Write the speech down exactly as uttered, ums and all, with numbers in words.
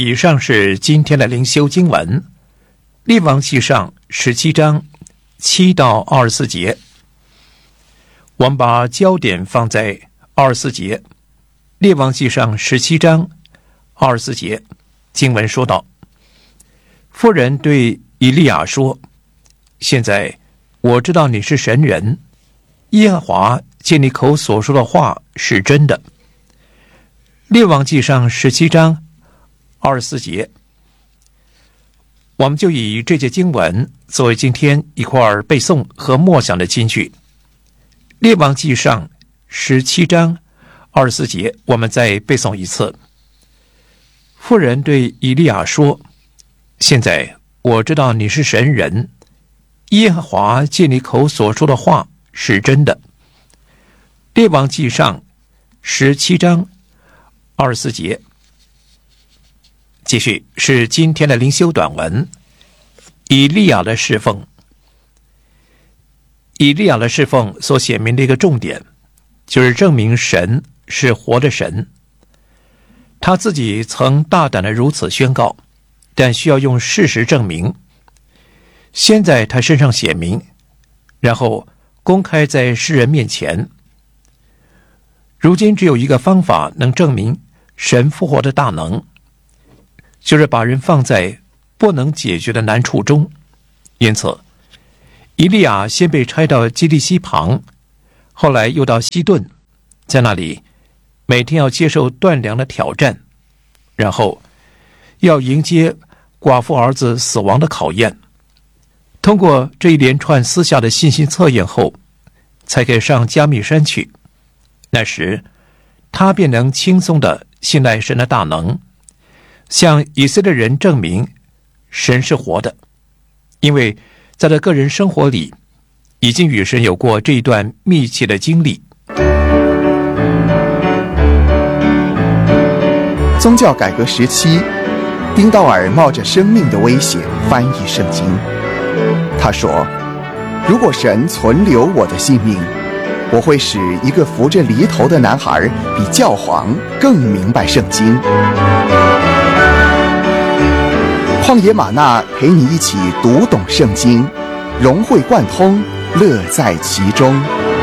以上是今天的灵修经文，列王纪上十七章七到二十四节。我们把焦点放在二十四节。列王纪上十七章二十四节，经文说道：妇人对以利亚说，现在我知道你是神人，耶和华借你口所说的话是真的。列王纪上十七章二十四节，我们就以这节经文作为今天一块儿背诵和默想的金句。列王纪上十七章二十四节，我们再背诵一次。妇人对以利亚说，现在我知道你是神人，耶和华借你口所说的话是真的。列王纪上十七章二十四节。继续是今天的灵修短文，以利亚的侍奉。以利亚的侍奉所显明的一个重点，就是证明神是活的神。他自己曾大胆的如此宣告，但需要用事实证明，先在他身上显明，然后公开在世人面前。如今只有一个方法能证明神复活的大能，就是把人放在不能解决的难处中。因此以利亚先被差到基利溪旁，后来又到西顿，在那里每天要接受断粮的挑战，然后要迎接寡妇儿子死亡的考验。通过这一连串私下的信心测验后，才可以上加密山去。那时他便能轻松地信赖神的大能，向以色列人证明神是活的，因为在他个人生活里已经与神有过这一段密切的经历。 宗教改革时期，丁道尔冒着生命的危险翻译圣经。他说，如果神存留我的性命，我会使一个扶着犁头的男孩比教皇更明白圣经。旷野玛纳陪你一起读懂圣经，融会贯通，乐在其中。